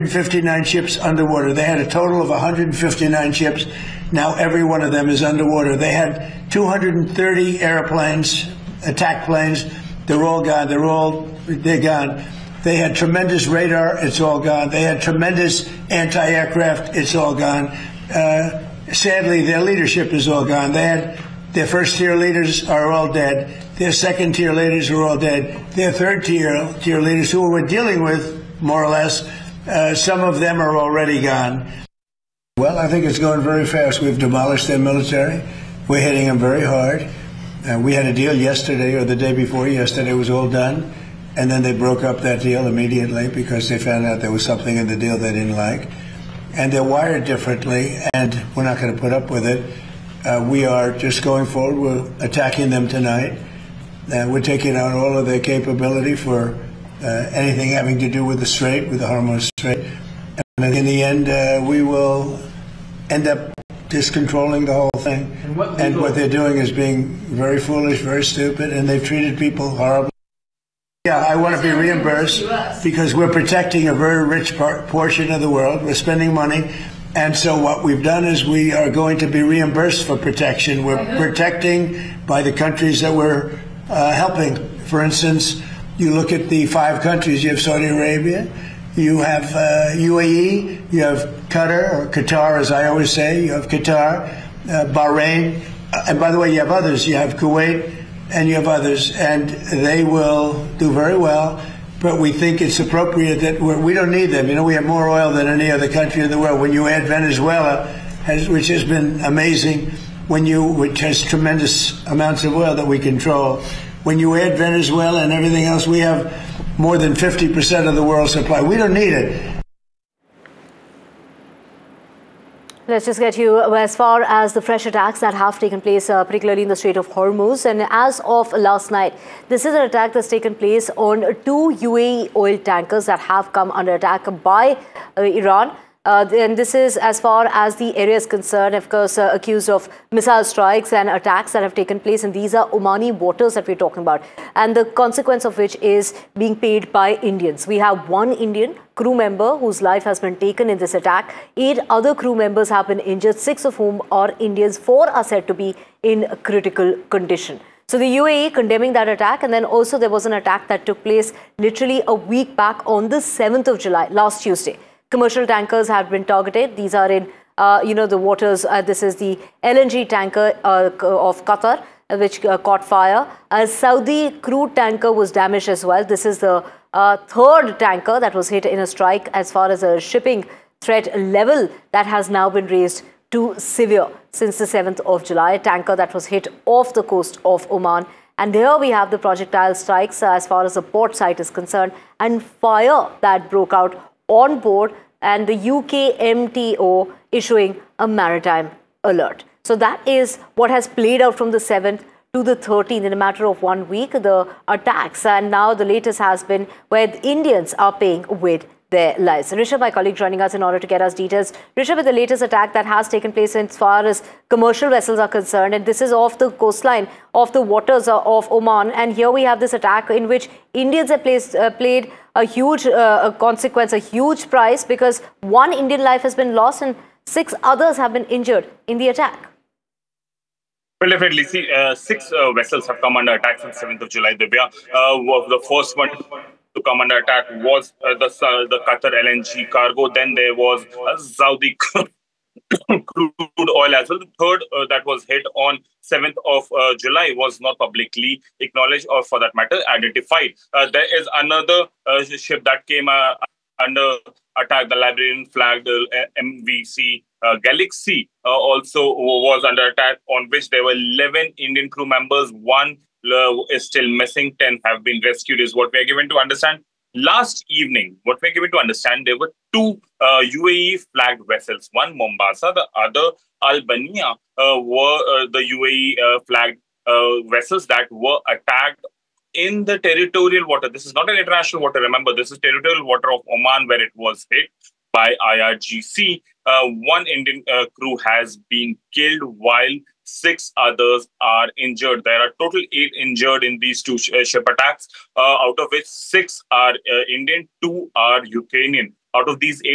59 ships underwater. They had a total of 159 ships. Now every one of them is underwater. They had 230 airplanes, attack planes. They're all gone. They're gone. They had tremendous radar. It's all gone. They had tremendous anti-aircraft. It's all gone. Sadly, their leadership is all gone. They had their first-tier leaders are all dead. Their second-tier leaders are all dead. Their third-tier leaders, who we're dealing with, more or less, some of them are already gone. Well, I think it's going very fast. We've demolished their military. We're hitting them very hard. We had a deal yesterday or the day before yesterday. It was all done. And then they broke up that deal immediately because they found out there was something in the deal they didn't like. And they're wired differently, and we're not going to put up with it. We are just going forward. We're attacking them tonight. We're taking out all of their capability for anything having to do with the Strait, with the Hormuz Strait. And in the end, we will end up just controlling the whole thing. And what they're doing is being very foolish, very stupid, and they've treated people horribly. Yeah, I want to be reimbursed because we're protecting a very rich portion of the world. We're spending money. And so what we've done is we are going to be reimbursed for protection. We're protecting by the countries that we're helping. For instance, you look at the 5 countries. You have Saudi Arabia, you have UAE, you have Qatar, or Qatar as I always say, you have Qatar, Bahrain, and by the way, you have others. You have Kuwait, and you have others, and they will do very well. But we think it's appropriate that we don't need them. You know, we have more oil than any other country in the world. When you add Venezuela, which has been amazing, which has tremendous amounts of oil that we control, when you add Venezuela and everything else, we have more than 50% of the world's supply. We don't need it. Let's just get you as far as the fresh attacks that have taken place, particularly in the Strait of Hormuz. And as of last night, this is an attack that's taken place on 2 UAE oil tankers that have come under attack by Iran. And this is as far as the area is concerned, of course, accused of missile strikes and attacks that have taken place. And these are Omani waters that we're talking about. And the consequence of which is being paid by Indians. We have 1 Indian crew member whose life has been taken in this attack. 8 other crew members have been injured, 6 of whom are Indians. 4 are said to be in critical condition. So the UAE condemning that attack, and then also there was an attack that took place literally a week back on the 7th of July, last Tuesday. Commercial tankers have been targeted. These are in, the waters. This is the LNG tanker of Qatar, which caught fire. A Saudi crude tanker was damaged as well. This is the 3rd tanker that was hit in a strike as far as a shipping threat level that has now been raised to severe since the 7th of July. A tanker that was hit off the coast of Oman. And here we have the projectile strikes as far as the port site is concerned, and fire that broke out on board, and the UKMTO issuing a maritime alert. So that is what has played out from the 7th to the 13th in a matter of 1 week, the attacks. And now the latest has been where the Indians are paying with their lives. Rishabh, my colleague, joining us in order to get us details. Rishabh, with the latest attack that has taken place as far as commercial vessels are concerned, and this is off the coastline of the waters of Oman. And here we have this attack in which Indians have played a huge consequence, a huge price, because 1 Indian life has been lost and 6 others have been injured in the attack. Well, definitely. See, 6 vessels have come under attack since 7th of July. Divya, the first one to come under attack was the Qatar LNG cargo. Then there was Saudi crude oil as well. The 3rd that was hit on 7th of July was not publicly acknowledged, or for that matter, identified. There is another ship that came under attack, the Liberian flagged MVC Galaxy also was under attack, on which there were 11 Indian crew members. 1 is still missing. 10 have been rescued, is what we are given to understand. Last evening, what we're given to understand, there were 2 UAE flagged vessels. One Mombasa, the other Albania, were the UAE flagged vessels that were attacked in the territorial water. This is not an international water. Remember, this is territorial water of Oman, where it was hit by IRGC. 1 Indian crew has been killed, while 6 others are injured. There are total 8 injured in these 2 ship attacks, out of which 6 are Indian, 2 are Ukrainian. Out of these 8,